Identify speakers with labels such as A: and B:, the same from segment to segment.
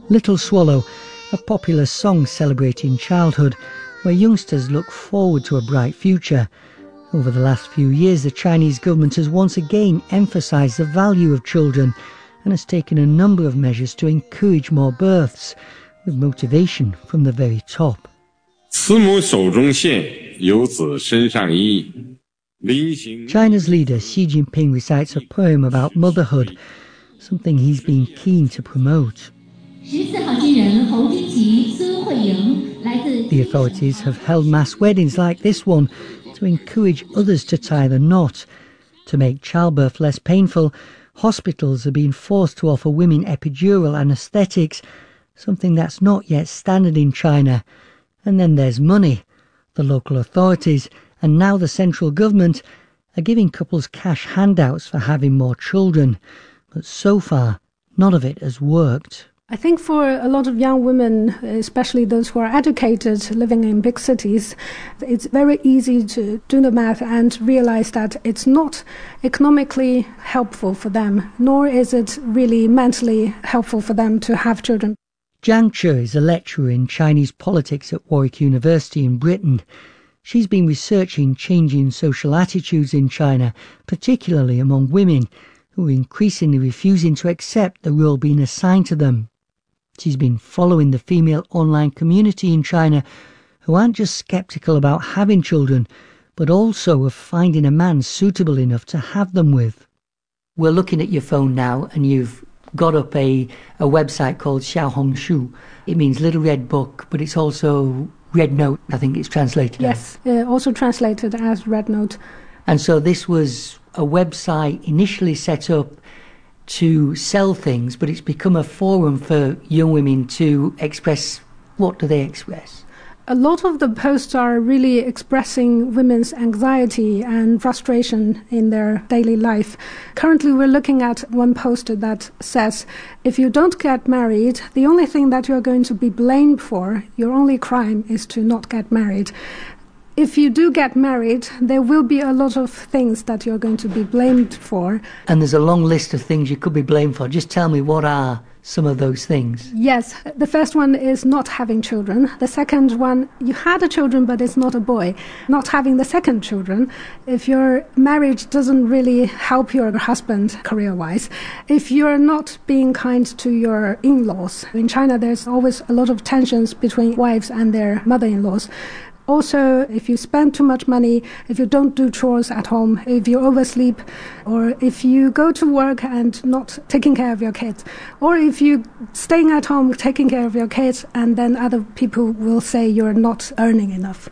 A: Little Swallow, a popular song celebrating childhood, where youngsters look forward to a bright future. Over the last few years, the Chinese government has once again emphasised the value of children and has taken a number of measures to encourage more births, with motivation from the very top.
B: 慈母手中线，游子身上衣。
A: China's leader Xi Jinping recites a poem about motherhood, something he's been keen to promote. The authorities have held mass weddings like this one to encourage others to tie the knot. To make childbirth less painful, hospitals are being forced to offer women epidural anaesthetics, something that's not yet standard in China. And then there's money. The local authorities, and now the central government, are giving couples cash handouts for having more children. But so far, none of it has worked.
C: I think for a lot of young women, especially those who are educated living in big cities, it's very easy to do the math and realize that it's not economically helpful for them, nor is it really mentally helpful for them to have children.
A: Zhang Che is a lecturer in Chinese politics at Warwick University in Britain. She's been researching changing social attitudes in China, particularly among women, who are increasingly refusing to accept the role being assigned to them. She's been following the female online community in China, who aren't just sceptical about having children, but also of finding a man suitable enough to have them with. We're looking at your phone now, and you've got up a website called Xiaohongshu. It means little red book, but it's also red note, I think it's translated.
C: Yes, also translated as red note.
A: And so this was a website initially set up to sell things, but it's become a forum for young women to express. What do they express?
C: A lot of the posts are really expressing women's anxiety and frustration in their daily life. Currently, we're looking at one post that says, if you don't get married, the only thing that you're going to be blamed for, your only crime, is to not get married. If you do get married, there will be a lot of things that you're going to be blamed for.
A: And there's a long list of things you could be blamed for. Just tell me, what are some of those things?
C: Yes, the first one is not having children. The second one, you had a children, but it's not a boy. Not having the second children. If your marriage doesn't really help your husband career-wise. If you're not being kind to your in-laws. In China, there's always a lot of tensions between wives and their mother-in-laws. Also, if you spend too much money, if you don't do chores at home, if you oversleep, or if you go to work and not taking care of your kids, or if you staying at home taking care of your kids, and then other people will say you're not earning enough.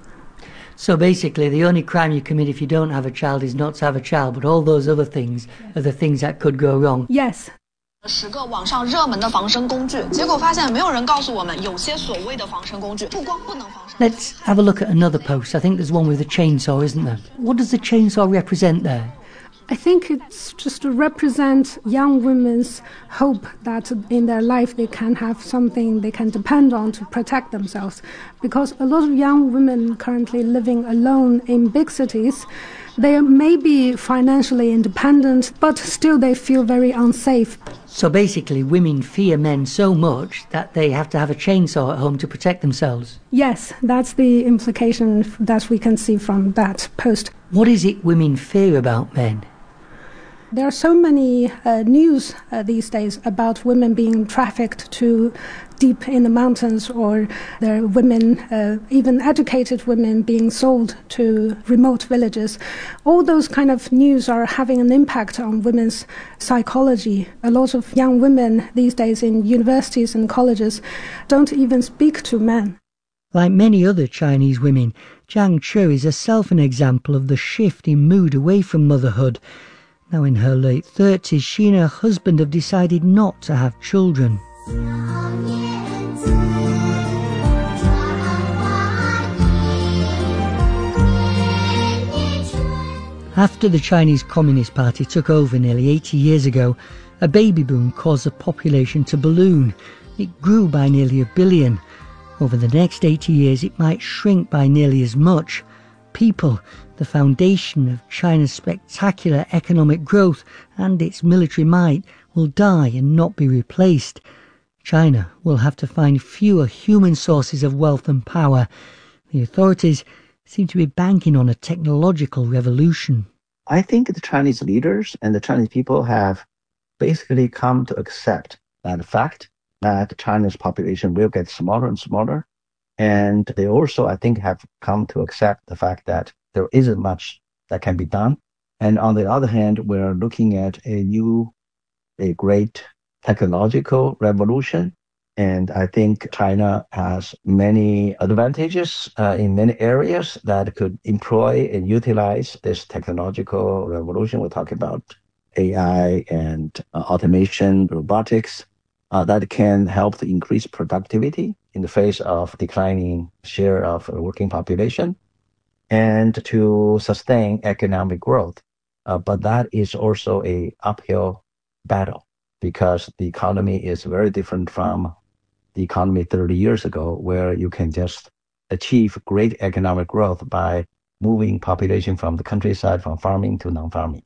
A: So basically, the only crime you commit if you don't have a child is not to have a child, but all those other things are the things that could go wrong.
C: Yes.
D: 10个网上热门的防身工具，结果发现没有人告诉我们，有些所谓的防身工具不光不能防身。
A: Let's have a look at another post. I think there's one with a chainsaw, isn't there? What does the chainsaw represent there?
C: I think it's just to represent young women's hope that in their life they can have something they can depend on to protect themselves. Because a lot of young women currently living alone in big cities, they may be financially independent, but still they feel very unsafe.
A: So basically, women fear men so much that they have to have a chainsaw at home to protect themselves.
C: Yes, that's the implication that we can see from that post.
A: What is it women fear about men?
C: There are so many news these days about women being trafficked to deep in the mountains, or there are women, even educated women, being sold to remote villages. All those kind of news are having an impact on women's psychology. A lot of young women these days in universities and colleges don't even speak to men.
A: Like many other Chinese women, Zhang Che is herself an example of the shift in mood away from motherhood. Now in her late 30s, she and her husband have decided not to have children. After the Chinese Communist Party took over nearly 80 years ago, a baby boom caused the population to balloon. It grew by nearly 1 billion. Over the next 80 years, it might shrink by nearly as much. People, the foundation of China's spectacular economic growth and its military might, will die and not be replaced. China will have to find fewer human sources of wealth and power. The authorities seem to be banking on a technological revolution.
E: I think the Chinese leaders and the Chinese people have basically come to accept that fact that China's population will get smaller and smaller. And they also, I think, have come to accept the fact that there isn't much that can be done. And on the other hand, we're looking at a great technological revolution. And I think China has many advantages in many areas that could employ and utilize this technological revolution. We're talking about AI and automation, robotics, that can help to increase productivity in the face of declining share of working population and to sustain economic growth. But that is also an uphill battle because the economy is very different from the economy 30 years ago, where you can just achieve great economic growth by moving population from the countryside, from farming to non-farming.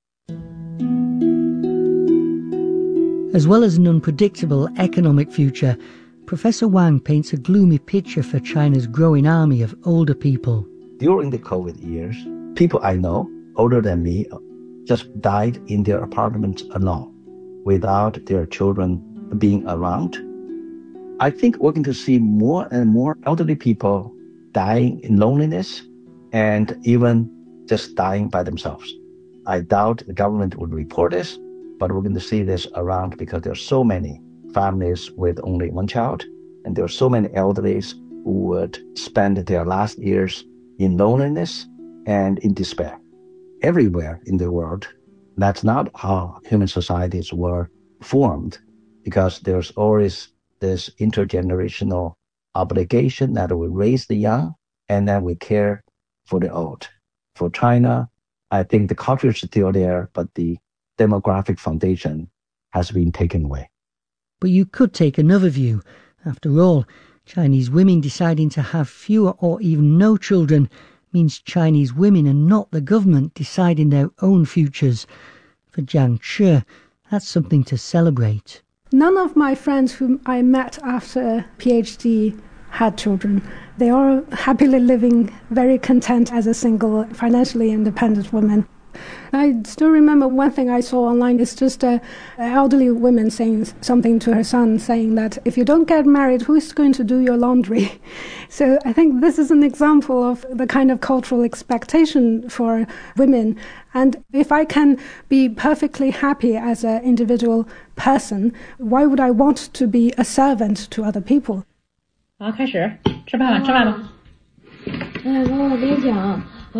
A: As well as an unpredictable economic future, Professor Wang paints a gloomy picture for China's growing army of older people.
E: During the COVID years, people I know, older than me, just died in their apartments alone, without their children being around. I think we're going to see more and more elderly people dying in loneliness and even just dying by themselves. I doubt the government would report this, but we're going to see this around because there are so many families with only one child, and there are so many elderlies who would spend their last years in loneliness and in despair. Everywhere in the world, that's not how human societies were formed, because there's always this intergenerational obligation that we raise the young and then we care for the old. For China, I think the culture is still there, but the demographic foundation has been taken away.
A: But you could take another view. After all, Chinese women deciding to have fewer or even no children means Chinese women are not the government deciding their own futures. For Jiang Che, that's something to celebrate.
C: None of my friends whom I met after PhD had children. They are happily living, very content as a single, financially independent woman. I still remember one thing I saw online is just an elderly woman saying something to her son, saying that if you don't get married, who is going to do your laundry? So I think this is an example of the kind of cultural expectation for women. And if I can be perfectly happy as an individual person, why would I want to be a servant to other people?
F: 好，开始吃饭了，吃饭吧。妈妈，我跟你讲。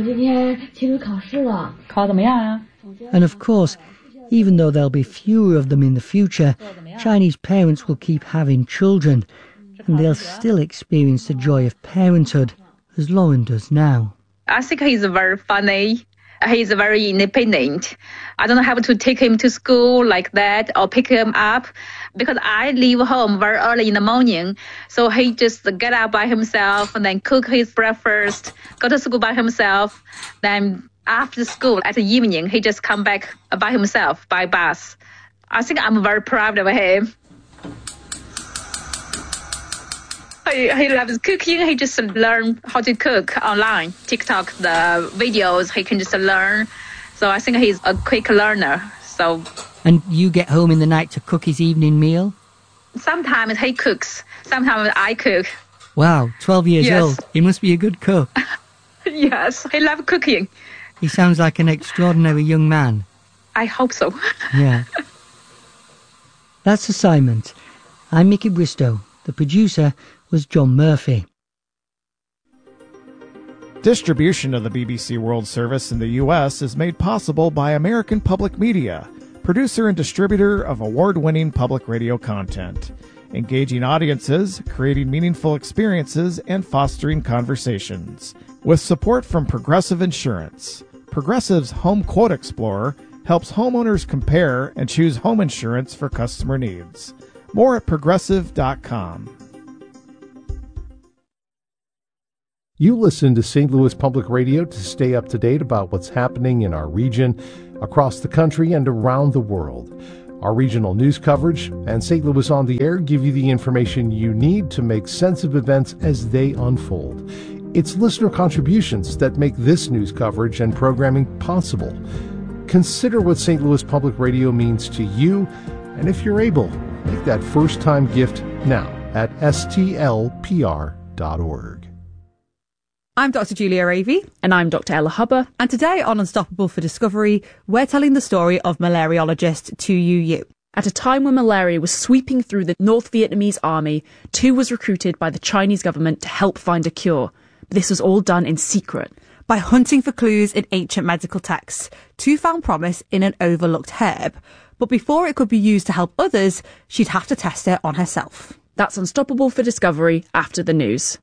A: And of course, even though there'll be fewer of them in the future, Chinese parents will keep having children, and they'll still experience the joy of parenthood, as Lauren does now.
G: I think he's very funny. He's very independent. I don't have to take him to school like that or pick him up because I leave home very early in the morning. So he just get up by himself and then cook his breakfast, go to school by himself. Then after school at the evening, he just come back by himself by bus. I think I'm very proud of him. He loves cooking. He just learned how to cook online. TikTok, the videos, he can just learn. So I think he's a quick learner. So.
A: And you get home in the night to cook his evening meal?
G: Sometimes he cooks. Sometimes I cook.
A: Wow, 12 years old. He must be a good cook.
G: Yes, he loves cooking.
A: He sounds like an extraordinary young man.
G: I hope so.
A: Yeah. That's Assignment. I'm Mickey Bristow. The producer was John Murphy.
H: Distribution of the BBC World Service in the U.S. is made possible by American Public Media, producer and distributor of award-winning public radio content, engaging audiences, creating meaningful experiences, and fostering conversations. With support from Progressive Insurance, Progressive's Home Quote Explorer helps homeowners compare and choose home insurance for customer needs. More at Progressive.com.
I: You listen to St. Louis Public Radio to stay up to date about what's happening in our region, across the country, and around the world. Our regional news coverage and St. Louis on the Air give you the information you need to make sense of events as they unfold. It's listener contributions that make this news coverage and programming possible. Consider what St. Louis Public Radio means to you, and if you're able, make that first-time gift now at stlpr.org.
J: I'm Dr. Julia Ravey.
F: And I'm Dr. Ella Hubber.
J: And today on Unstoppable for Discovery, we're telling the story of malariologist Tu Yu.
F: At a time when malaria was sweeping through the North Vietnamese army, Tu was recruited by the Chinese government to help find a cure. But this was all done in secret.
J: By hunting for clues in ancient medical texts, Tu found promise in an overlooked herb. But before it could be used to help others, she'd have to test it on herself.
F: That's Unstoppable for Discovery after the news.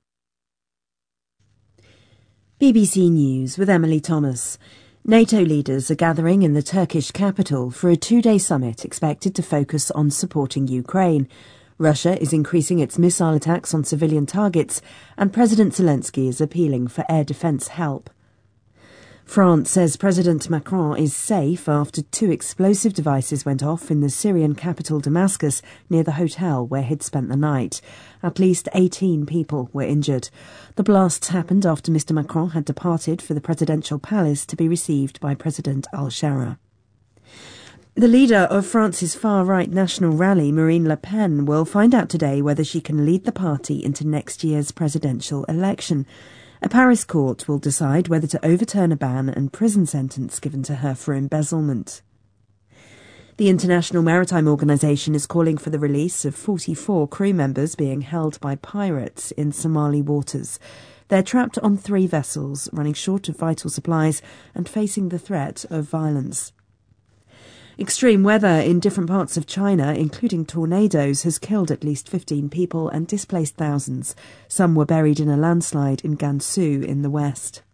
K: BBC News with Emily Thomas. NATO leaders are gathering in the Turkish capital for a 2-day summit expected to focus on supporting Ukraine. Russia is increasing its missile attacks on civilian targets, and President Zelensky is appealing for air defence help. France says President Macron is safe after 2 explosive devices went off in the Syrian capital Damascus near the hotel where he'd spent the night. At least 18 people were injured. The blasts happened after Mr. Macron had departed for the presidential palace to be received by President al-Shara. The leader of France's far-right national rally, Marine Le Pen, will find out today whether she can lead the party into next year's presidential election. A Paris court will decide whether to overturn a ban and prison sentence given to her for embezzlement. The International Maritime Organization is calling for the release of 44 crew members being held by pirates in Somali waters. They're trapped on 3 vessels, running short of vital supplies and facing the threat of violence. Extreme weather in different parts of China, including tornadoes, has killed at least 15 people and displaced thousands. Some were buried in a landslide in Gansu in the west.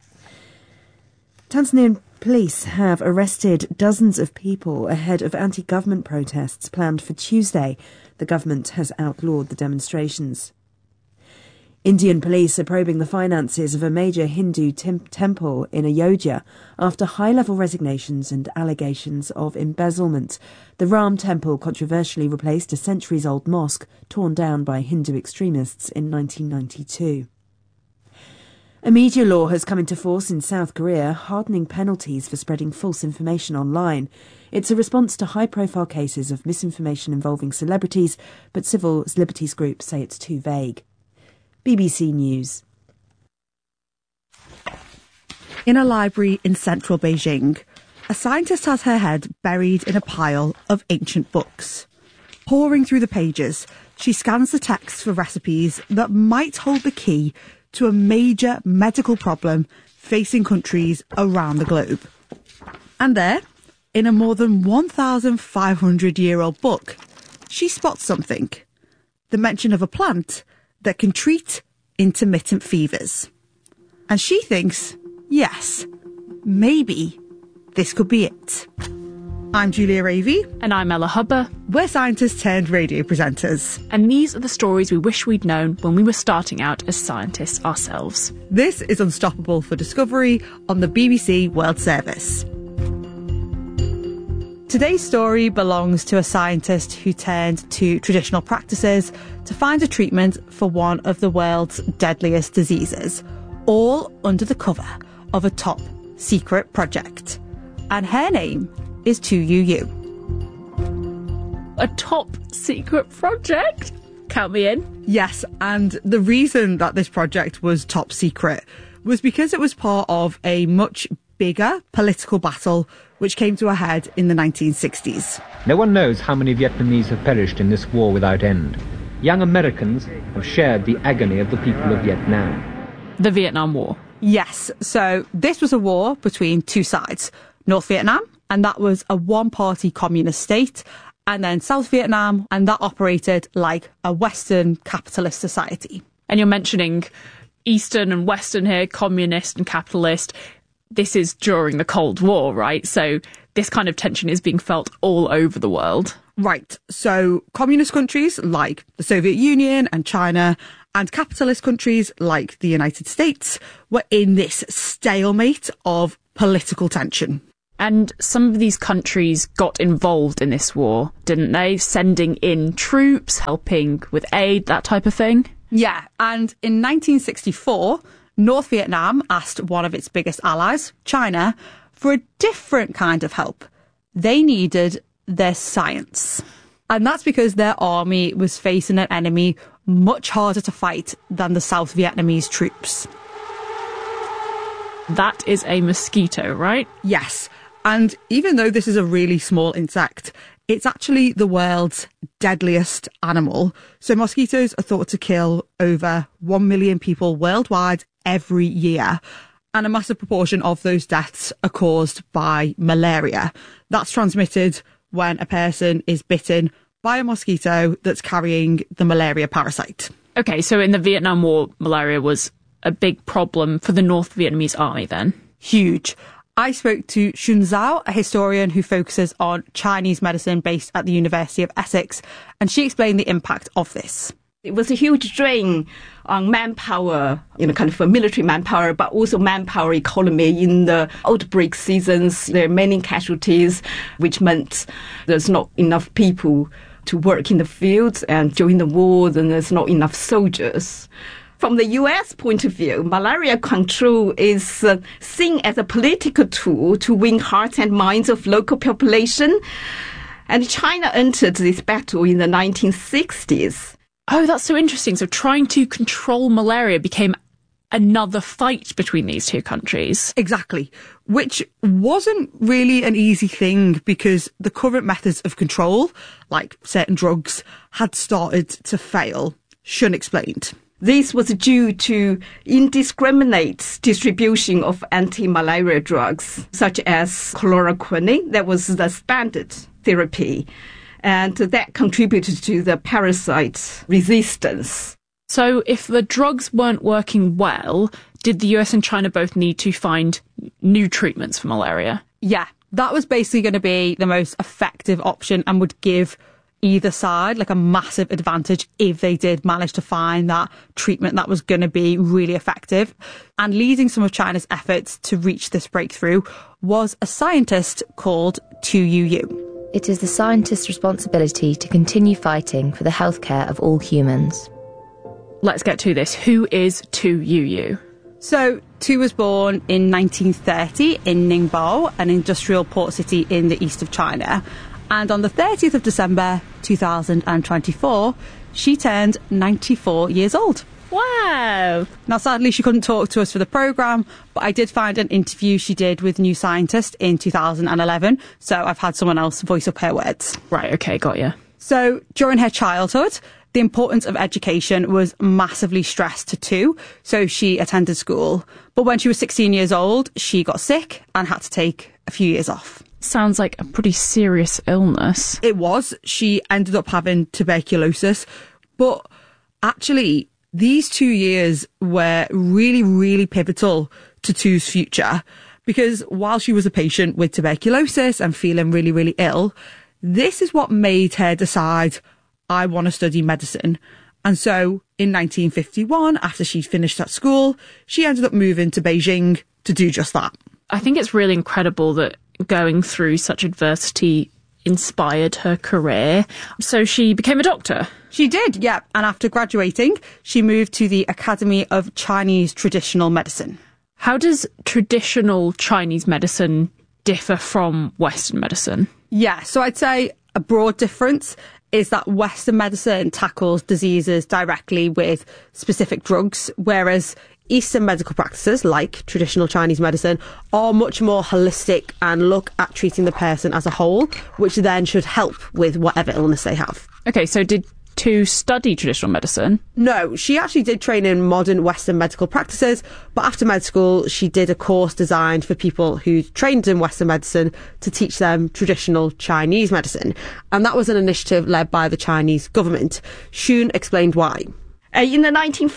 K: Tanzanian police have arrested dozens of people ahead of anti-government protests planned for Tuesday. The government has outlawed the demonstrations. Indian police are probing the finances of a major Hindu temple in Ayodhya after high-level resignations and allegations of embezzlement. The Ram temple controversially replaced a centuries-old mosque torn down by Hindu extremists in 1992. A media law has come into force in South Korea, hardening penalties for spreading false information online. It's a response to high-profile cases of misinformation involving celebrities, but civil liberties groups say it's too vague. BBC News.
J: In a library in central Beijing, a scientist has her head buried in a pile of ancient books. Poring through the pages, she scans the texts for recipes that might hold the key to a major medical problem facing countries around the globe. And there, in a more than 1,500-year-old book, she spots something. The mention of a plant that can treat intermittent fevers. And she thinks, yes, maybe this could be it. I'm Julia Ravey.
F: And I'm Ella Hubber.
J: We're scientists turned radio presenters.
F: And these are the stories we wish we'd known when we were starting out as scientists ourselves.
J: This is Unstoppable for Discovery on the BBC World Service. Today's story belongs to a scientist who turned to traditional practices to find a treatment for one of the world's deadliest diseases, all under the cover of a top secret project. And her name is Tu Yu.
F: A top secret project? Count me in.
J: Yes, and the reason that this project was top secret was because it was part of a much bigger political battle which came to a head in the 1960s.
L: No one knows how many Vietnamese have perished in this war without end. Young Americans have shared the agony of the people of Vietnam.
F: The Vietnam War.
J: Yes, so this was a war between two sides. North Vietnam, and that was a one-party communist state, and then South Vietnam, and that operated like a Western capitalist society.
F: And you're mentioning Eastern and Western here, communist and capitalist. This is during the Cold War, right? So this kind of tension is being felt all over the world.
J: Right. So communist countries like the Soviet Union and China and capitalist countries like the United States were in this stalemate of political tension.
F: And some of these countries got involved in this war, didn't they? Sending in troops, helping with aid, that type of thing?
J: Yeah, and in 1964, North Vietnam asked one of its biggest allies, China, for a different kind of help. They needed their science. And that's because their army was facing an enemy much harder to fight than the South Vietnamese troops.
F: That is a mosquito, right?
J: Yes. And even though this is a really small insect, it's actually the world's deadliest animal. So mosquitoes are thought to kill over 1 million people worldwide every year. And a massive proportion of those deaths are caused by malaria. That's transmitted when a person is bitten by a mosquito that's carrying the malaria parasite.
F: Okay, so in the Vietnam War, malaria was a big problem for the North Vietnamese army then?
J: Huge. I spoke to Xun Zhao, a historian who focuses on Chinese medicine based at the University of Essex, and she explained the impact of this.
M: It was a huge drain on manpower, kind of for military manpower, but also manpower economy in the outbreak seasons. There are many casualties, which meant there's not enough people to work in the fields, and during the war, then there's not enough soldiers. From the US point of view, malaria control is seen as a political tool to win hearts and minds of local population. And China entered this battle in the 1960s.
F: Oh, that's so interesting. So trying to control malaria became another fight between these two countries.
J: Exactly. Which wasn't really an easy thing because the current methods of control, like certain drugs, had started to fail. Xun explained.
M: This was due to indiscriminate distribution of anti-malaria drugs, such as chloroquine. That was the standard therapy. And that contributed to the parasite resistance.
F: So if the drugs weren't working well, did the US and China both need to find new treatments for malaria?
J: Yeah, that was basically going to be the most effective option and would give either side like a massive advantage if they did manage to find that treatment that was going to be really effective. And leading some of China's efforts to reach this breakthrough was a scientist called Tu Youyou.
N: It is the scientist's responsibility to continue fighting for the healthcare of all humans.
F: Let's get to this. Who is Tu Youyou?
J: So, Tu was born in 1930 in Ningbo, an industrial port city in the east of China. And on the 30th of December 2024, she turned 94 years old.
F: Wow!
J: Now, sadly, she couldn't talk to us for the programme, but I did find an interview she did with New Scientist in 2011, so I've had someone else voice up her words.
F: Right, okay, got you.
J: So, during her childhood, the importance of education was massively stressed to Tu, so she attended school. But when she was 16 years old, she got sick and had to take a few years off.
F: Sounds like a pretty serious illness.
J: It was. She ended up having tuberculosis. But actually, these 2 years were really, really pivotal to Tu's future. Because while she was a patient with tuberculosis and feeling really, really ill, this is what made her decide, I want to study medicine. And so in 1951, after she finished at school, she ended up moving to Beijing to do just that.
F: I think it's really incredible that going through such adversity inspired her career. So she became a doctor.
J: She did, yeah. And after graduating, she moved to the Academy of Chinese Traditional Medicine.
F: How does traditional Chinese medicine differ from Western medicine?
J: Yeah, so I'd say a broad difference is that Western medicine tackles diseases directly with specific drugs, whereas Eastern medical practices, like traditional Chinese medicine, are much more holistic and look at treating the person as a whole, which then should help with whatever illness they have.
F: Okay, so did Tu study traditional medicine?
J: No, she actually did train in modern Western medical practices, but after med school, she did a course designed for people who trained in Western medicine to teach them traditional Chinese medicine. And that was an initiative led by the Chinese government. Xun explained why.
M: In the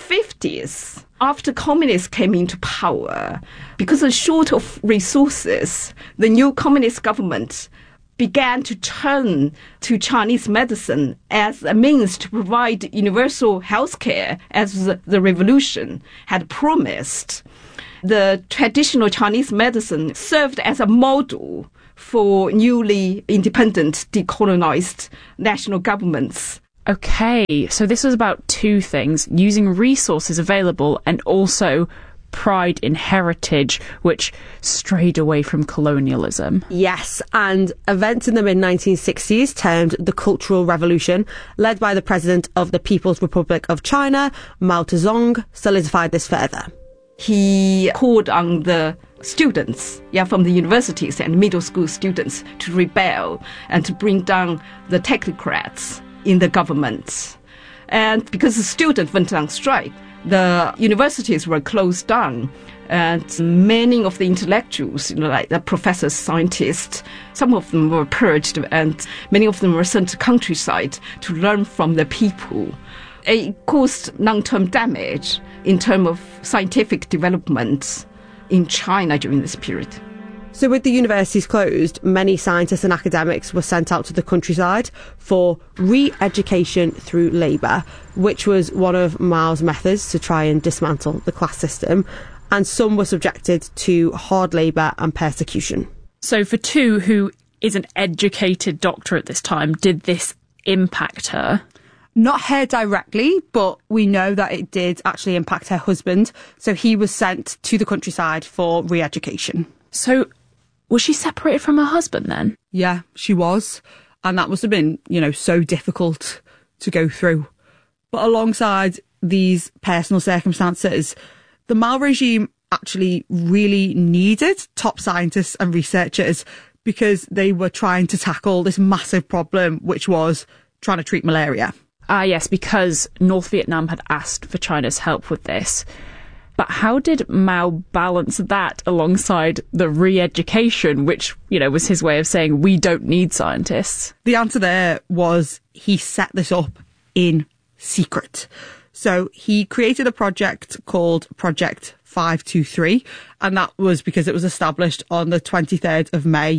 M: 1950s, after communists came into power, because of short of resources, the new communist government began to turn to Chinese medicine as a means to provide universal health care, as the revolution had promised. The traditional Chinese medicine served as a model for newly independent, decolonized national governments.
F: Okay, so this was about two things, using resources available and also pride in heritage, which strayed away from colonialism.
O: Yes, and events in the mid-1960s, termed the Cultural Revolution, led by the president of the People's Republic of China, Mao Zedong, solidified this further.
M: He called on the students from the universities and middle school students to rebel and to bring down the technocrats in the government. And because the students went on strike, the universities were closed down, and many of the intellectuals, like the professors, scientists, some of them were purged, and many of them were sent to countryside to learn from the people. It caused long-term damage in terms of scientific development in China during this period.
O: So with the universities closed, many scientists and academics were sent out to the countryside for re-education through labour, which was one of Mao's methods to try and dismantle the class system, and some were subjected to hard labour and persecution.
F: So for Tu, who is an educated doctor at this time, did this impact her?
J: Not her directly, but we know that it did actually impact her husband, so he was sent to the countryside for re-education.
F: So was she separated from her husband then?
J: Yeah, she was. And that must have been, so difficult to go through. But alongside these personal circumstances, the Mao regime actually really needed top scientists and researchers because they were trying to tackle this massive problem, which was trying to treat malaria.
F: Ah, yes, because North Vietnam had asked for China's help with this. But how did Mao balance that alongside the re-education, which, was his way of saying we don't need scientists?
J: The answer there was he set this up in secret. So he created a project called Project 523, and that was because it was established on the 23rd of May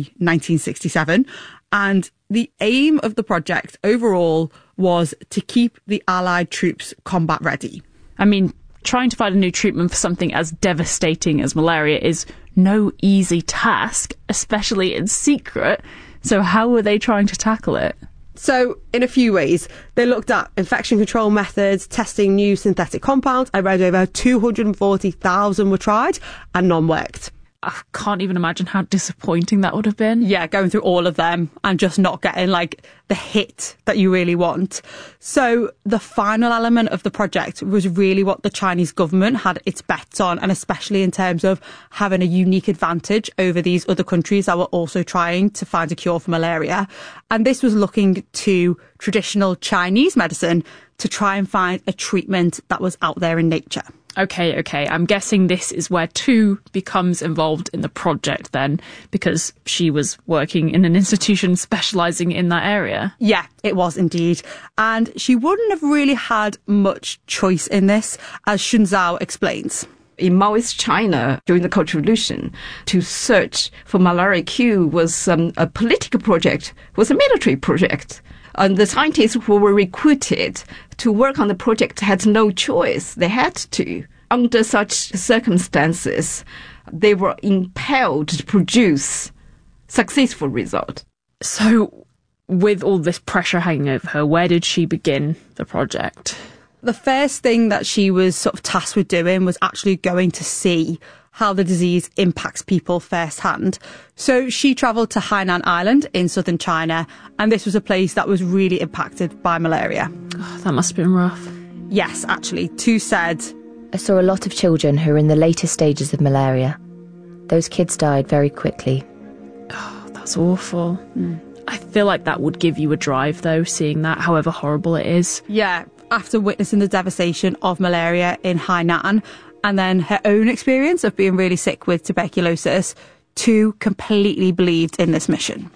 J: 1967. And the aim of the project overall was to keep the Allied troops combat ready.
F: I mean, trying to find a new treatment for something as devastating as malaria is no easy task, especially in secret. So how were they trying to tackle it?
O: So, in a few ways, they looked at infection control methods, testing new synthetic compounds. I read over 240,000 were tried and none worked.
F: I can't even imagine how disappointing that would have been.
J: Yeah, going through all of them and just not getting the hit that you really want. So the final element of the project was really what the Chinese government had its bets on, and especially in terms of having a unique advantage over these other countries that were also trying to find a cure for malaria. And this was looking to traditional Chinese medicine to try and find a treatment that was out there in nature.
F: Okay. I'm guessing this is where Tu becomes involved in the project then, because she was working in an institution specialising in that area.
J: Yeah, it was indeed. And she wouldn't have really had much choice in this, as Xun Zhao explains.
M: In Maoist China, during the Cultural Revolution, to search for malaria cure was a political project, was a military project. And the scientists who were recruited to work on the project had no choice. They had to. Under such circumstances, they were impelled to produce successful results.
F: So, with all this pressure hanging over her, where did she begin the project?
J: The first thing that she was sort of tasked with doing was actually going to see how the disease impacts people firsthand. So she travelled to Hainan Island in southern China, and this was a place that was really impacted by malaria.
F: Oh, that must have been rough.
J: Yes, actually. Tu said,
N: I saw a lot of children who were in the later stages of malaria. Those kids died very quickly.
F: Oh, that's awful. I feel like that would give you a drive, though, seeing that, however horrible it is.
J: Yeah, after witnessing the devastation of malaria in Hainan, and then her own experience of being really sick with tuberculosis, Tu completely believed in this mission.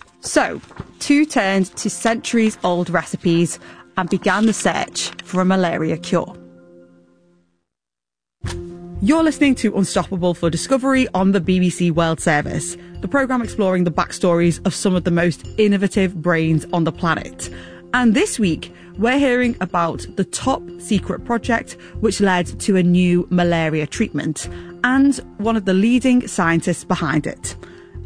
J: So, Tu turned to centuries-old recipes and began the search for a malaria cure. You're listening to Unstoppable for Discovery on the BBC World Service, the programme exploring the backstories of some of the most innovative brains on the planet. And this week, we're hearing about the top secret project which led to a new malaria treatment and one of the leading scientists behind it.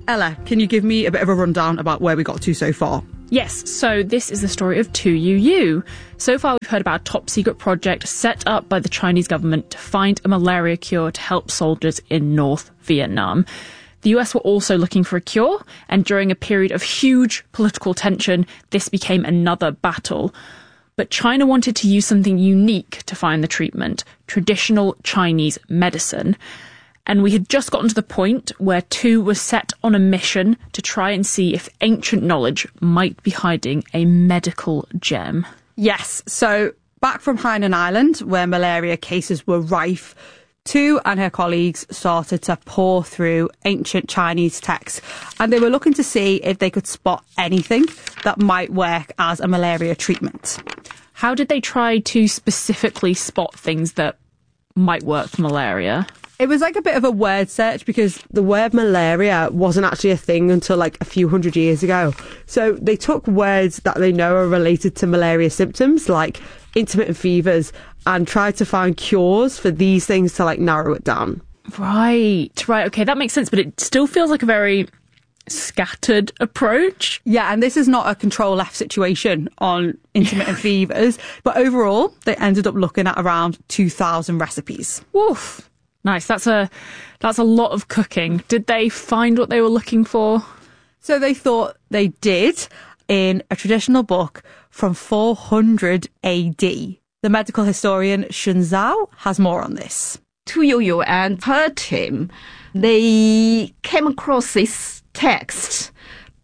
J: Ella, can you give me a bit of a rundown about where we got to so far?
F: Yes, so this is the story of 2UU. So far we've heard about a top-secret project set up by the Chinese government to find a malaria cure to help soldiers in North Vietnam. The US were also looking for a cure, and during a period of huge political tension, this became another battle. But China wanted to use something unique to find the treatment, traditional Chinese medicine. And we had just gotten to the point where two were set on a mission to try and see if ancient knowledge might be hiding a medical gem.
J: Yes, so back from Hainan Island, where malaria cases were rife, Tu and her colleagues started to pore through ancient Chinese texts, and they were looking to see if they could spot anything that might work as a malaria treatment.
F: How did they try to specifically spot things that might work for malaria?
O: It was like a bit of a word search because the word malaria wasn't actually a thing until like a few hundred years ago. So they took words that they know are related to malaria symptoms, like intermittent fevers, and tried to find cures for these things to like narrow it down.
F: Right. Okay, that makes sense, but it still feels like a very scattered approach.
J: Yeah, and this is not a control F situation on intermittent fevers, but overall they ended up looking at around 2,000 recipes.
F: Woof. Nice. That's a lot of cooking. Did they find what they were looking for?
J: So they thought they did in a traditional book from 400 AD. The medical historian Shun Zhao has more on this.
M: Tu Youyou and her team, they came across this text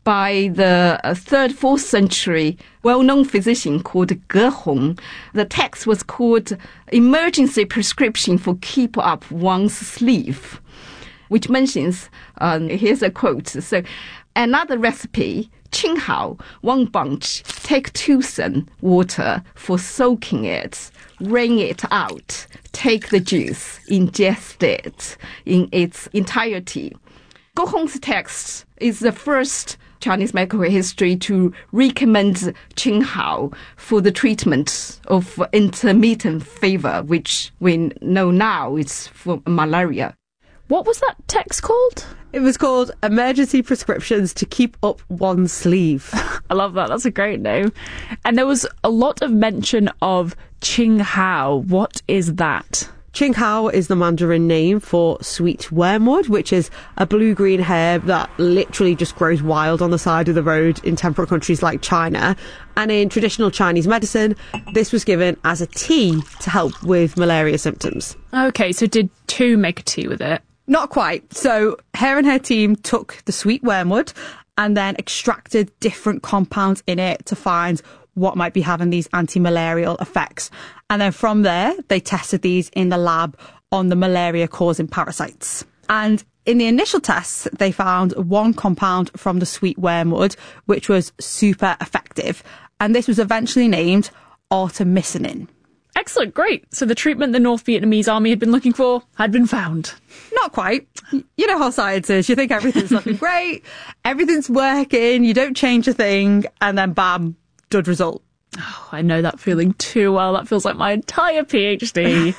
M: by the 3rd, 4th century well-known physician called Ge Hong. The text was called Emergency Prescription for Keep Up One's Sleeve, which mentions, here's a quote, so another recipe, Qing Hao, 1 bunch, take 2 sun water for soaking it, wring it out, take the juice, ingest it in its entirety. Ge Hong's text is the first Chinese medical history to recommend Qing Hao for the treatment of intermittent fever, which we know now is for malaria.
F: What was that text called?
O: It was called Emergency Prescriptions to Keep Up One's Sleeve.
F: I love that. That's a great name. And there was a lot of mention of Qing Hao. What is that?
O: Qing Hao is the Mandarin name for sweet wormwood, which is a blue-green herb that literally just grows wild on the side of the road in temperate countries like China. And in traditional Chinese medicine, this was given as a tea to help with malaria symptoms.
F: Okay, so did Tu make a tea with it?
J: Not quite. So her and her team took the sweet wormwood and then extracted different compounds in it to find what might be having these anti-malarial effects. And then from there, they tested these in the lab on the malaria-causing parasites. And in the initial tests, they found one compound from the sweet wormwood, which was super effective. And this was eventually named artemisinin.
F: Excellent, great. So the treatment the North Vietnamese army had been looking for had been found.
J: Not quite. You know how science is. You think everything's looking great, everything's working, you don't change a thing, and then bam, dud result.
F: Oh, I know that feeling too well. That feels like my entire PhD.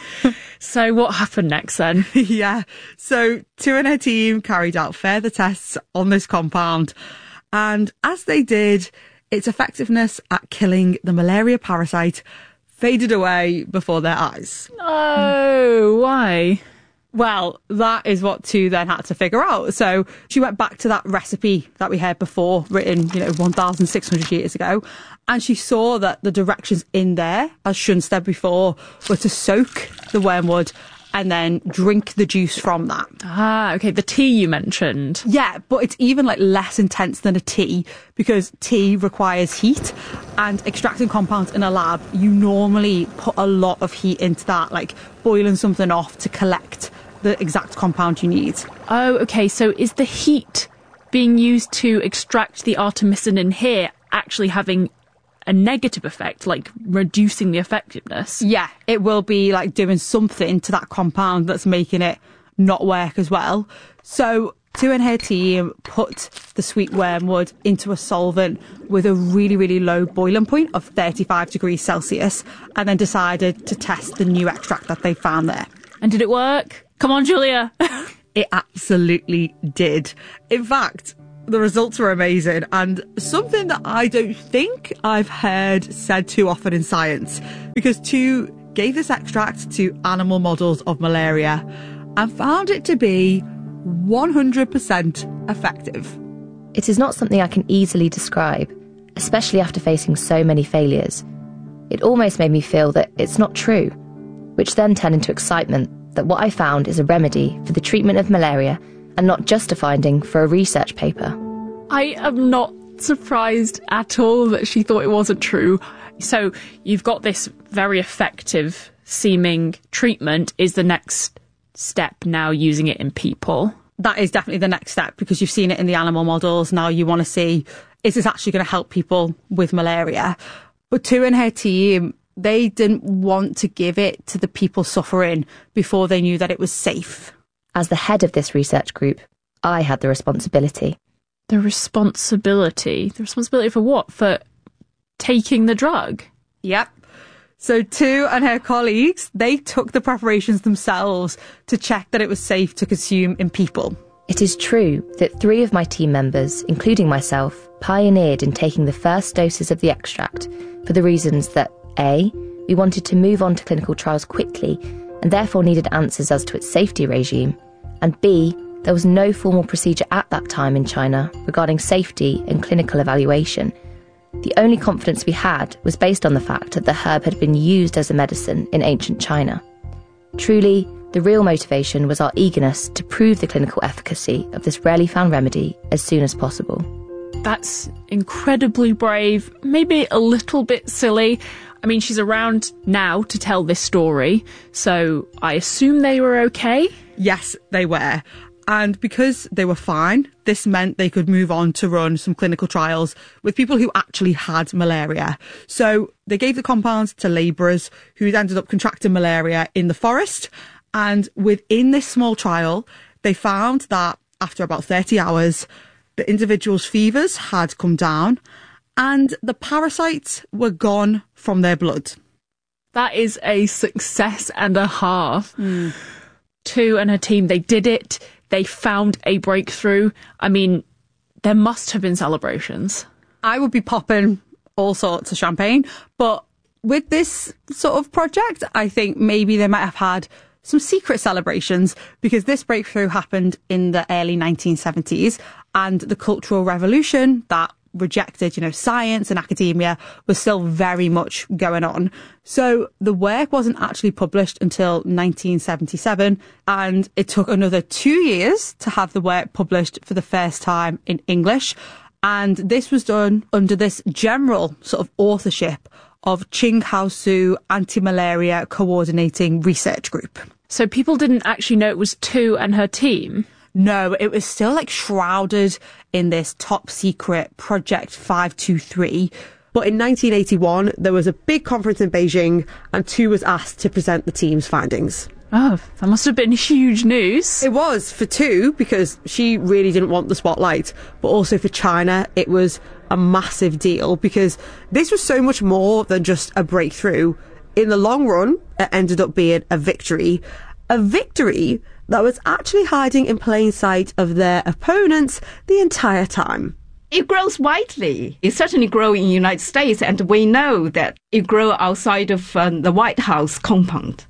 F: So what happened next then?
J: Yeah. So Tu and her team carried out further tests on this compound. And as they did, its effectiveness at killing the malaria parasite faded away before their eyes.
F: Oh, why?
J: Well, that is what Tu then had to figure out. So she went back to that recipe that we heard before, written, 1,600 years ago, and she saw that the directions in there, as Shun said before, were to soak the wormwood and then drink the juice from that.
F: Ah, okay, the tea you mentioned.
J: Yeah, but it's even less intense than a tea because tea requires heat, and extracting compounds in a lab, you normally put a lot of heat into that, like boiling something off to collect the exact compound you need.
F: Oh, okay, so is the heat being used to extract the artemisinin here actually having a negative effect, like reducing the effectiveness?
J: Yeah, it will be doing something to that compound that's making it not work as well. So Tu and her team put the sweet wormwood into a solvent with a really, really low boiling point of 35 degrees Celsius and then decided to test the new extract that they found there.
F: And did it work? Come on, Julia.
J: It absolutely did. In fact, the results were amazing, and something that I don't think I've heard said too often in science, because Tu gave this extract to animal models of malaria and found it to be 100% effective.
N: It is not something I can easily describe, especially after facing so many failures. It almost made me feel that it's not true, which then turned into excitement that what I found is a remedy for the treatment of malaria and not just a finding for a research paper.
F: I am not surprised at all that she thought it wasn't true. So you've got this very effective seeming treatment. Is the next step now using it in people?
J: That is definitely the next step, because you've seen it in the animal models. Now you want to see, is this actually going to help people with malaria? But Tu and her team, they didn't want to give it to the people suffering before they knew that it was safe.
N: As the head of this research group, I had the responsibility.
F: The responsibility? The responsibility for what? For taking the drug?
J: Yep. So Tu and her colleagues, they took the preparations themselves to check that it was safe to consume in people.
N: It is true that 3 of my team members, including myself, pioneered in taking the first doses of the extract for the reasons that A, we wanted to move on to clinical trials quickly and therefore needed answers as to its safety regime, and B, there was no formal procedure at that time in China regarding safety and clinical evaluation. The only confidence we had was based on the fact that the herb had been used as a medicine in ancient China. Truly, the real motivation was our eagerness to prove the clinical efficacy of this rarely found remedy as soon as possible.
F: That's incredibly brave, maybe a little bit silly. I mean, she's around now to tell this story, so I assume they were okay?
J: Yes, they were. And because they were fine, this meant they could move on to run some clinical trials with people who actually had malaria. So they gave the compound to labourers who ended up contracting malaria in the forest. And within this small trial, they found that after about 30 hours, the individual's fevers had come down and the parasites were gone from their blood.
F: That is a success and a half. Tu and her team, they did it. They found a breakthrough. I mean, there must have been celebrations.
J: I would be popping all sorts of champagne, but with this sort of project, I think maybe they might have had some secret celebrations, because this breakthrough happened in the early 1970s, and the Cultural Revolution that rejected, science and academia was still very much going on. So the work wasn't actually published until 1977, and it took another 2 years to have the work published for the first time in English. And this was done under this general sort of authorship of Qinghao Anti-Malaria Coordinating Research Group.
F: So people didn't actually know it was Tu and her team?
J: No, it was still shrouded in this top secret Project 523.
O: But in 1981, there was a big conference in Beijing and Tu was asked to present the team's findings.
F: Oh, that must have been huge news.
O: It was for Tu, because she really didn't want the spotlight, but also for China, it was a massive deal, because this was so much more than just a breakthrough. In the long run, it ended up being a victory that was actually hiding in plain sight of their opponents the entire time.
M: It grows widely. It certainly grows in the United States, and we know that it grows outside of the White House compound.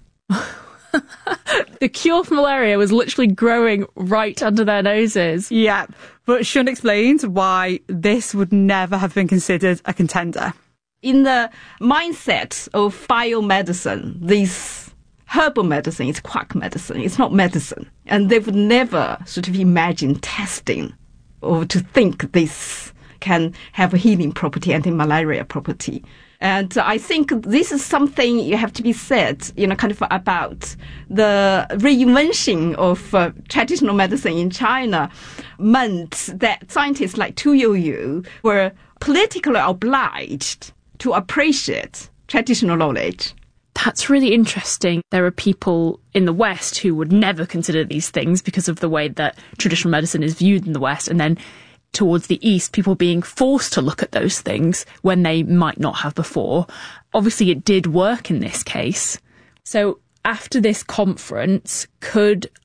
F: The cure for malaria was literally growing right under their noses.
J: Yeah, but Shun explains why this would never have been considered a contender.
M: In the mindset of biomedicine, this herbal medicine is quack medicine. It's not medicine. And they would never sort of imagine testing or to think this can have a healing property, anti-malaria property. And I think this is something you have to be said, kind of about the reinvention of traditional medicine in China meant that scientists like Tu Youyou were politically obliged to appreciate traditional knowledge.
F: That's really interesting. There are people in the West who would never consider these things because of the way that traditional medicine is viewed in the West, and then towards the East, people being forced to look at those things when they might not have before. Obviously, it did work in this case. So after this conference, could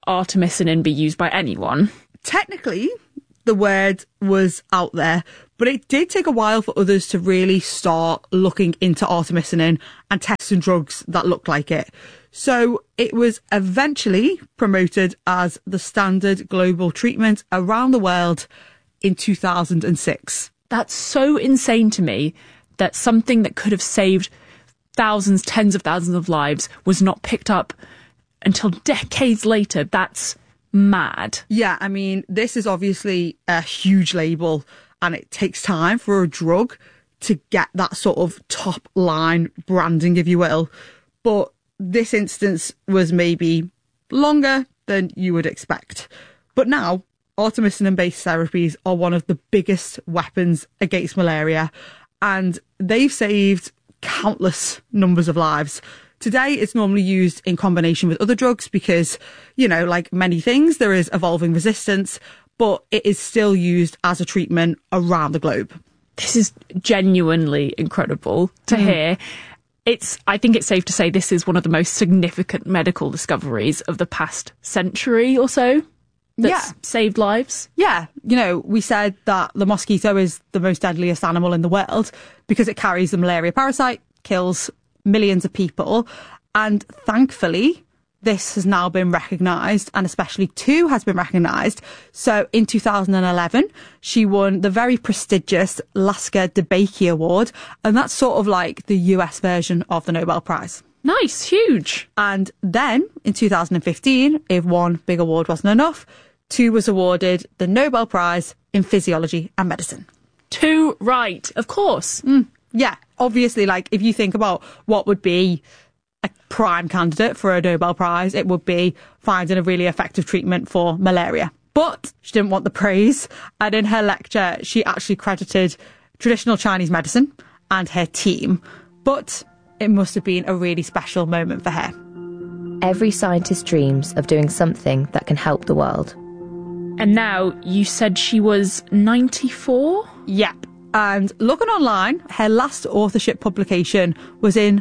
F: artemisinin be used by anyone?
J: Technically, the word was out there, but it did take a while for others to really start looking into artemisinin and testing drugs that looked like it. So it was eventually promoted as the standard global treatment around the world in 2006.
F: That's so insane to me that something that could have saved thousands, tens of thousands of lives was not picked up until decades later. That's mad.
J: Yeah, I mean, this is obviously a huge label and it takes time for a drug to get that sort of top line branding, if you will. But this instance was maybe longer than you would expect. But now, artemisinin-based therapies are one of the biggest weapons against malaria, and they've saved countless numbers of lives. Today, it's normally used in combination with other drugs because, you know, like many things, there is evolving resistance, but it is still used as a treatment around the globe.
F: This is genuinely incredible to hear. I think it's safe to say this is one of the most significant medical discoveries of the past century or so that's saved lives.
J: Yeah. You know, we said that the mosquito is the most deadliest animal in the world because it carries the malaria parasite, kills millions of people. And thankfully, this has now been recognised, and especially Tu has been recognised. So in 2011, she won the very prestigious Lasker DeBakey Award, and that's sort of like the US version of the Nobel Prize.
F: Nice, huge.
J: And then in 2015, if one big award wasn't enough, Tu was awarded the Nobel Prize in Physiology and Medicine.
F: Tu, right, of course.
J: Yeah, obviously, like, if you think about what would be a prime candidate for a Nobel Prize, it would be finding a really effective treatment for malaria. But she didn't want the praise, and in her lecture, she actually credited traditional Chinese medicine and her team. But it must have been a really special moment for her.
N: Every scientist dreams of doing something that can help the world.
F: And now, you said she was 94?
J: Yep. And looking online, her last authorship publication was in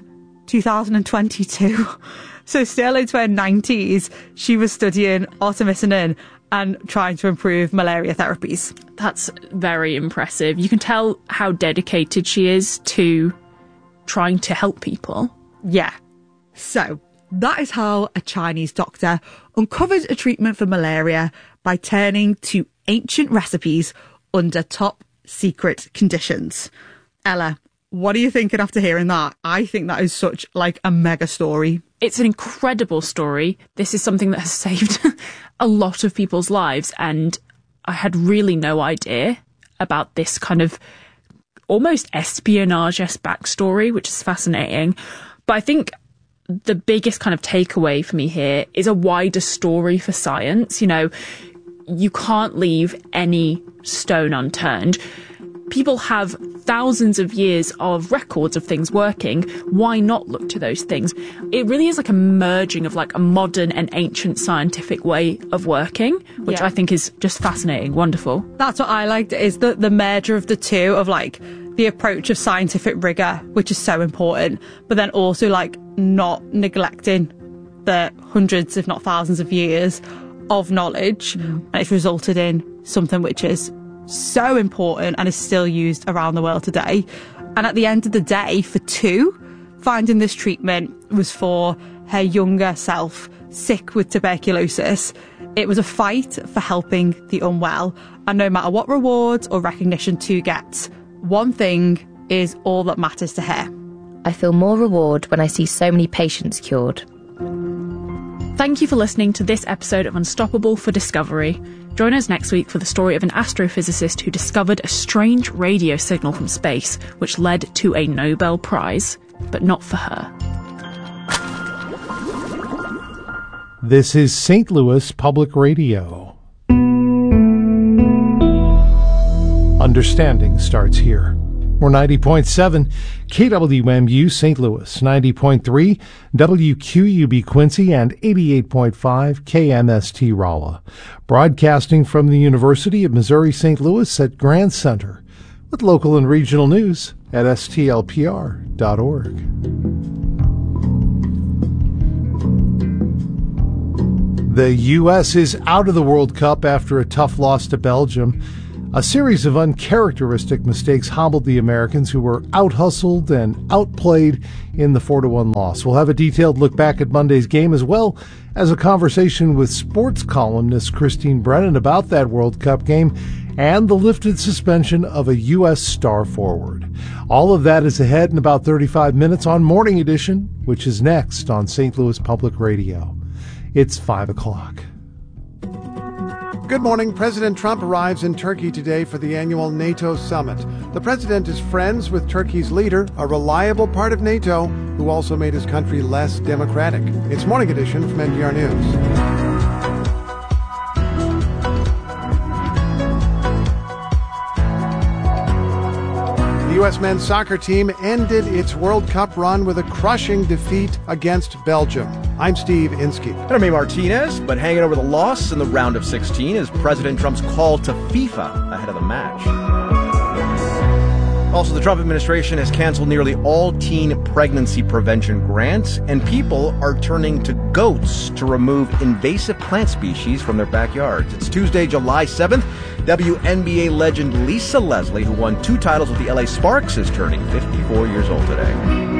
J: 2022. So still into her 90s, she was studying artemisinin and trying to improve malaria therapies.
F: That's very impressive. You can tell how dedicated she is to trying to help people.
J: Yeah. So that is how a Chinese doctor uncovered a treatment for malaria by turning to ancient recipes under top secret conditions. Ella, what are you thinking after hearing that? I think that is such like a mega story.
F: It's an incredible story. This is something that has saved a lot of people's lives, and I had really no idea about this kind of almost espionage-esque backstory, which is fascinating. But I think the biggest kind of takeaway for me here is a wider story for science. You know, you can't leave any stone unturned. People have thousands of years of records of things working. Why not look to those things? It really is like a merging of like a modern and ancient scientific way of working, which I think is just fascinating, wonderful.
J: That's what I liked, is the merger of the two, of like the approach of scientific rigour, which is so important, but then also like not neglecting the hundreds, if not thousands of years of knowledge. And it's resulted in something which is so important and is still used around the world today. And at the end of the day, for Tu, finding this treatment was for her younger self, sick with tuberculosis. It was a fight for helping the unwell. And no matter what rewards or recognition Tu gets, one thing is all that matters to her.
N: I feel more reward when I see so many patients cured.
F: Thank you for listening to this episode of Unstoppable for Discovery. Join us next week for the story of an astrophysicist who discovered a strange radio signal from space, which led to a Nobel Prize, but not for her.
I: This is St. Louis Public Radio. Understanding starts here. We're 90.7 KWMU St. Louis, 90.3 WQUB Quincy, and 88.5 KMST Rolla. Broadcasting from the University of Missouri St. Louis at Grand Center, with local and regional news at stlpr.org. The U.S. is out of the World Cup after a tough loss to Belgium. A series of uncharacteristic mistakes hobbled the Americans, who were out-hustled and outplayed in the 4-1 loss. We'll have a detailed look back at Monday's game, as well as a conversation with sports columnist Christine Brennan about that World Cup game and the lifted suspension of a U.S. star forward. All of that is ahead in about 35 minutes on Morning Edition, which is next on St. Louis Public Radio. It's 5 o'clock.
P: Good morning. President Trump arrives in Turkey today for the annual NATO summit. The president is friends with Turkey's leader, a reliable part of NATO, who also made his country less democratic. It's Morning Edition from NPR News. The U.S. men's soccer team ended its World Cup run with a crushing defeat against Belgium. I'm Steve Inskeep.
Q: And I'm A. Martinez, but hanging over the loss in the round of 16 is President Trump's call to FIFA ahead of the match. Also, the Trump administration has canceled nearly all teen pregnancy prevention grants, and people are turning to goats to remove invasive plant species from their backyards. It's Tuesday, July 7th. WNBA legend Lisa Leslie, who won 2 titles with the LA Sparks, is turning 54 years old today.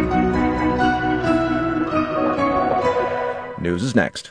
Q: News is next.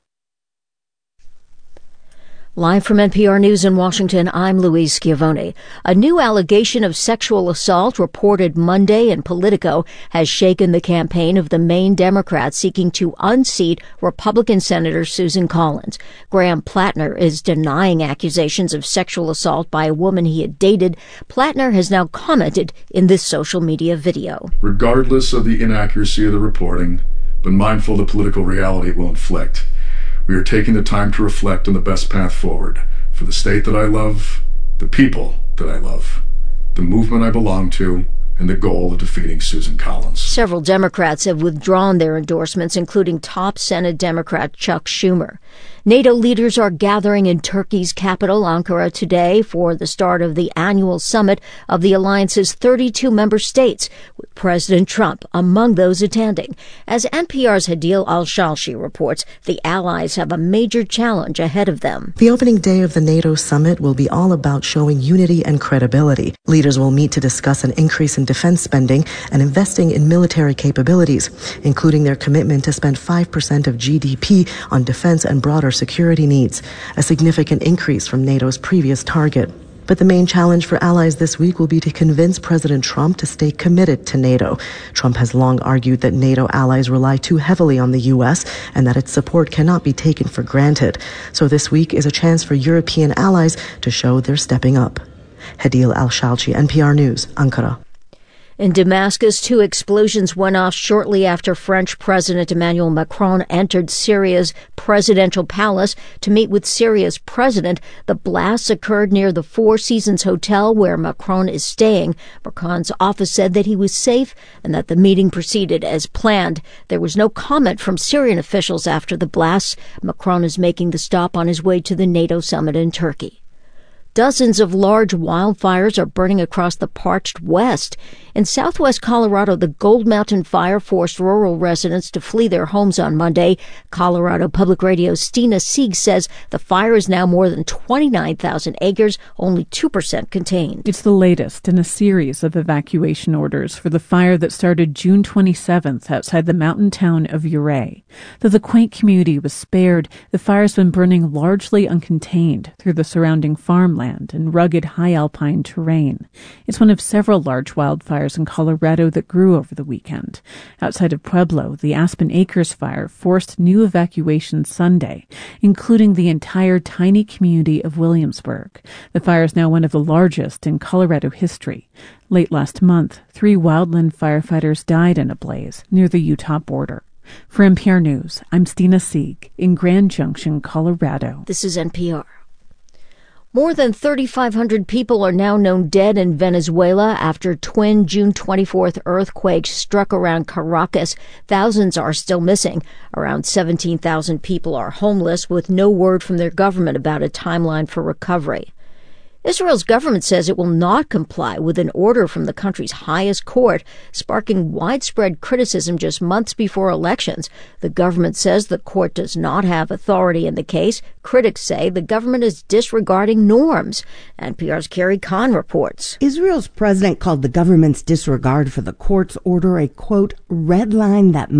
R: Live from NPR News in Washington, I'm Louise Schiavone. A new allegation of sexual assault reported Monday in Politico has shaken the campaign of the Maine Democrat seeking to unseat Republican Senator Susan Collins. Graham Plattner is denying accusations of sexual assault by a woman he had dated. Plattner has now commented in this social media video.
S: Regardless of the inaccuracy of the reporting, but mindful of the political reality it will inflict, we are taking the time to reflect on the best path forward for the state that I love, the people that I love, the movement I belong to, and the goal of defeating Susan Collins.
R: Several Democrats have withdrawn their endorsements, including top Senate Democrat Chuck Schumer. NATO leaders are gathering in Turkey's capital, Ankara, today for the start of the annual summit of the alliance's 32 member states, with President Trump among those attending. As NPR's Hadil Al-Shalshi reports, the allies have a major challenge ahead of them.
T: The opening day of the NATO summit will be all about showing unity and credibility. Leaders will meet to discuss an increase in defense spending and investing in military capabilities, including their commitment to spend 5% of GDP on defense and broader security needs, a significant increase from NATO's previous target. But the main challenge for allies this week will be to convince President Trump to stay committed to NATO. Trump has long argued that NATO allies rely too heavily on the U.S. and that its support cannot be taken for granted. So this week is a chance for European allies to show they're stepping up. Hadil Al-Shalchi, NPR News, Ankara.
R: In Damascus, 2 explosions went off shortly after French President Emmanuel Macron entered Syria's presidential palace to meet with Syria's president. The blasts occurred near the Four Seasons Hotel where Macron is staying. Macron's office said that he was safe and that the meeting proceeded as planned. There was no comment from Syrian officials after the blasts. Macron is making the stop on his way to the NATO summit in Turkey. Dozens of large wildfires are burning across the parched West. In southwest Colorado, the Gold Mountain Fire forced rural residents to flee their homes on Monday. Colorado Public Radio's Stina Sieg says the fire is now more than 29,000 acres, only 2% contained.
U: It's the latest in a series of evacuation orders for the fire that started June 27th outside the mountain town of Ouray. Though the quaint community was spared, the fire's been burning largely uncontained through the surrounding farmland and rugged high alpine terrain. It's one of several large wildfires in Colorado that grew over the weekend. Outside of Pueblo, the Aspen Acres fire forced new evacuations Sunday, including the entire tiny community of Williamsburg. The fire is now one of the largest in Colorado history. Late last month, 3 wildland firefighters died in a blaze near the Utah border. For NPR News, I'm Stina Sieg in Grand Junction, Colorado.
R: This is NPR. More than 3,500 people are now known dead in Venezuela after twin June 24th earthquakes struck around Caracas. Thousands are still missing. Around 17,000 people are homeless with no word from their government about a timeline for recovery. Israel's government says it will not comply with an order from the country's highest court, sparking widespread criticism just months before elections. The government says the court does not have authority in the case. Critics say the government is disregarding norms. NPR's Carrie Kahn reports.
B: Israel's president called the government's disregard for the court's order a, quote, red line that